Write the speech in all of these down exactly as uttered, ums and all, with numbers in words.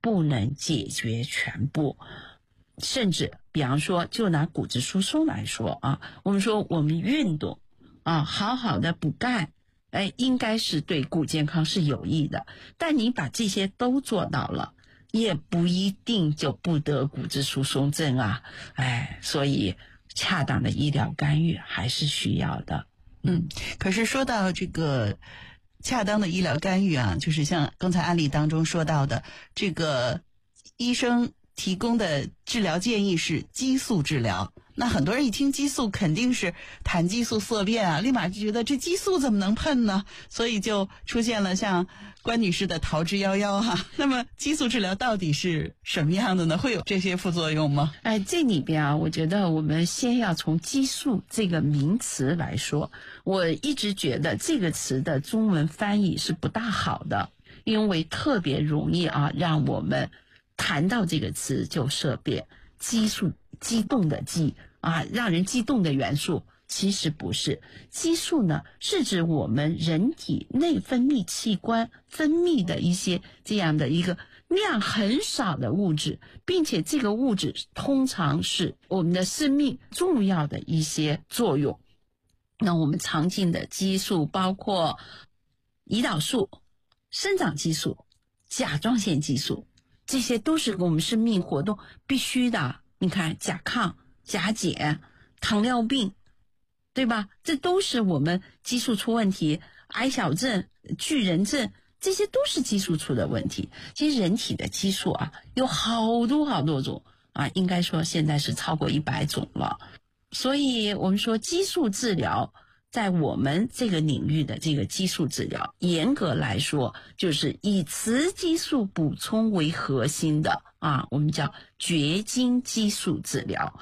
不能解决全部。甚至比方说就拿骨质疏松来说啊，我们说我们运动啊，好好的补钙，哎，应该是对骨健康是有益的，但你把这些都做到了，也不一定就不得骨质疏松症啊，哎，所以恰当的医疗干预还是需要的。 嗯，可是说到这个恰当的医疗干预啊，就是像刚才案例当中说到的，这个医生提供的治疗建议是激素治疗。那很多人一听激素肯定是谈激素色变啊，立马就觉得这激素怎么能喷呢？所以就出现了像关女士的逃之夭夭哈、啊。那么激素治疗到底是什么样的呢？会有这些副作用吗？ 哎，这里边啊，我觉得我们先要从激素这个名词来说，我一直觉得这个词的中文翻译是不大好的，因为特别容易啊让我们谈到这个词就色变。激素，激动的激啊，让人激动的元素，其实不是。激素呢，是指我们人体内分泌器官分泌的一些这样的一个量很少的物质，并且这个物质通常是我们的生命重要的一些作用。那我们常见的激素包括胰岛素、生长激素、甲状腺激素，这些都是我们生命活动必须的。你看甲亢、甲减、糖尿病，对吧？这都是我们激素出问题，矮小症、巨人症，这些都是激素出的问题。其实人体的激素啊，有好多好多种啊，应该说现在是超过一百种了。所以我们说激素治疗，在我们这个领域的这个激素治疗，严格来说就是以雌激素补充为核心的啊，我们叫绝经激素治疗。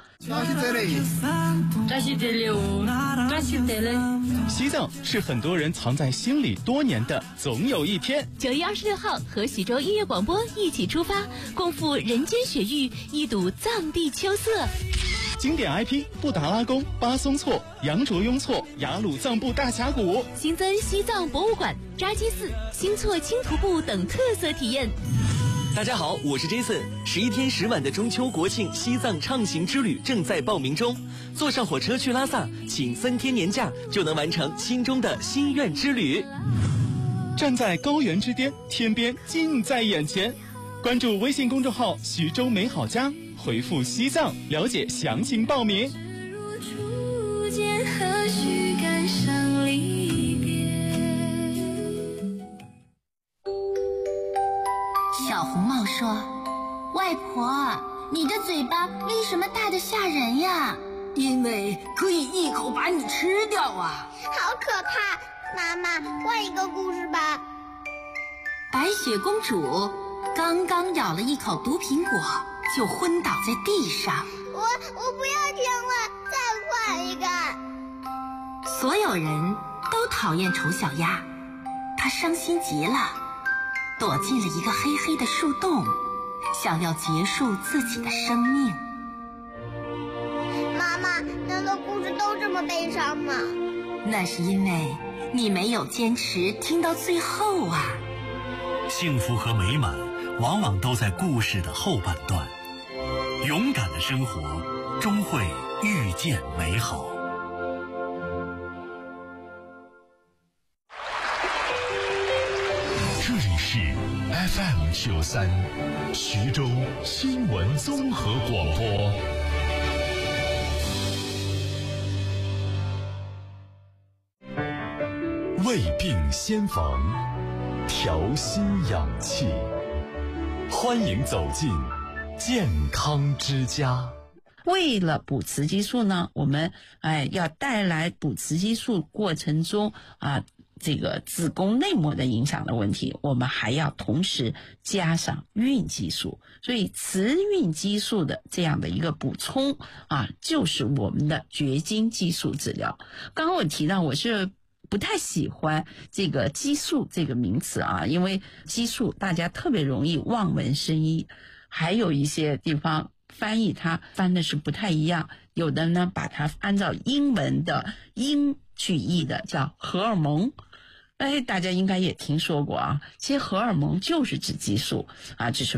西藏是很多人藏在心里多年的总有一天。 九月二十六号，和喜洲音乐广播一起出发，共赴人间雪域，一睹藏地秋色。 经典 I P 布达拉宫、巴松措、羊卓雍措、雅鲁藏布大峡谷， 新增西藏博物馆、扎基寺、星措轻徒步等特色体验。 大家好，我是 Jason。十一天十晚的中秋国庆西藏畅行之旅正在报名中，坐上火车去拉萨，请三天年假就能完成心中的心愿之旅。 站在高原之巅，天边近在眼前。关注微信公众号徐州美好家，回复西藏了解详情报名。 小红帽说：外婆，你的嘴巴为什么大得吓人呀？ 因为可以一口把你吃掉啊！ 好可怕！妈妈，换一个故事吧。 白雪公主刚刚咬了一口毒苹果，就昏倒在地上。 我我不要听了，再换一个。 所有人都讨厌丑小鸭，她伤心极了，躲进了一个黑黑的树洞，想要结束自己的生命。 妈妈，难道故事都这么悲伤吗？ 那是因为你没有坚持听到最后啊。 幸福和美满往往都在故事的后半段，勇敢的生活终会遇见美好。 这里是 F M 九三徐州新闻综合广播。胃病先防，调心养气，欢迎走进健康之家。 为了补雌激素呢，我们哎要带来补雌激素过程中啊这个子宫内膜的影响的问题，我们还要同时加上孕激素，所以雌孕激素的这样的一个补充啊，就是我们的绝经激素治疗。刚刚我提到我是不太喜欢这个激素这个名词啊，因为激素大家特别容易望文生义，还有一些地方翻译它翻的是不太一样，有的呢把它按照英文的音去译的叫荷尔蒙。哎，大家应该也听说过啊，其实荷尔蒙就是指激素啊，只是